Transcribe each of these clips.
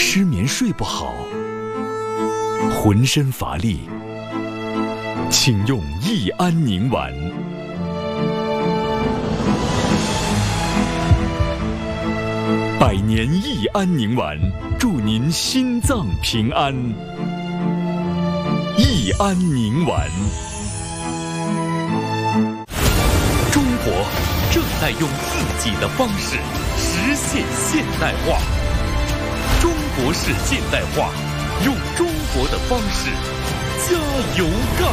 失眠睡不好，浑身乏力，请用益安宁丸。百年益安宁丸，祝您心脏平安。益安宁丸。中国正在用自己的方式实现现代化。中国式现代化，用中国的方式加油干！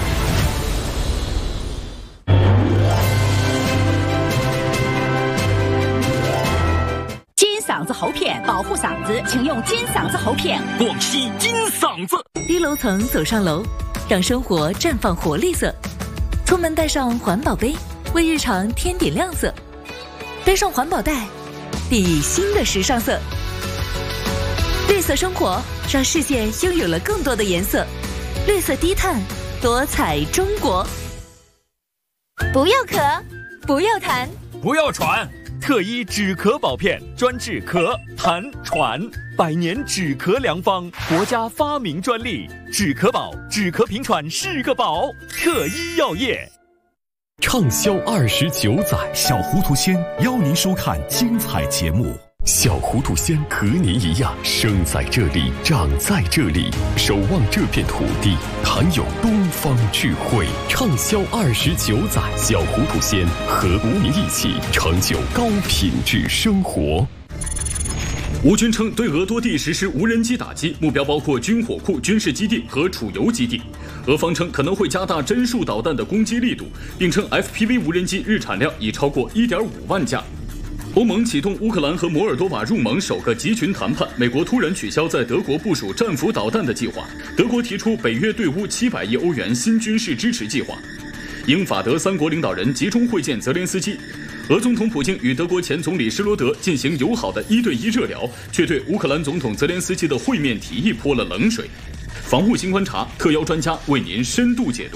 金嗓子喉片保护嗓子，请用金嗓子喉片。 广西金嗓子。 低楼层走上楼，让生活绽放活力色。出门带上环保杯，为日常添点亮色。背上环保袋，熠熠新的时尚色。绿色生活，让世界拥有了更多的颜色。绿色低碳，多彩中国。 不要咳，不要痰， 不要喘。特一止咳宝片，专治咳、痰、喘，100年止咳良方，国家发明专利。止咳宝，止咳平喘是个宝。特一药业。 畅销29载，小糊涂仙邀您收看精彩节目。小糊涂仙和您一样，生在这里，长在这里，守望这片土地，含有东方智慧。畅销29载，小糊涂仙和国民一起成就高品质生活。 乌军称对俄多地实施无人机打击，目标包括军火库、军事基地和储油基地。俄方称可能会加大针数导弹的攻击力度，并称 FPV 无人机日产量已超过1.5万架。欧盟启动乌克兰和摩尔多瓦入盟首个集群谈判，美国突然取消在德国部署战斧导弹的计划，德国提出北约对乌700亿欧元新军事支持计划。英法德3国领导人集中会见泽连斯基，俄总统普京与德国前总理施罗德进行友好的1对1热聊，却对乌克兰总统泽连斯基的会面提议泼了冷水。防护新观察，特邀专家为您深度解读。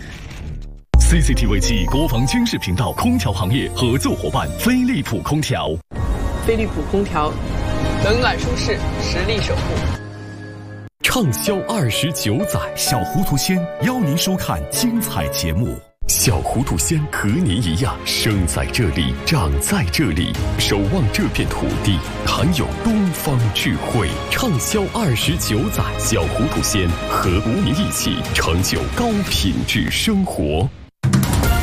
CCTV 暨国防军事频道空调行业合作伙伴飞利浦空调。 飞利浦空调，冷暖舒适，实力守护。 畅销29载，小糊涂仙邀您收看精彩节目。小糊涂仙和您一样，生在这里，长在这里，守望这片土地，含有东方智慧。畅销29载，小糊涂仙和国民一起成就高品质生活。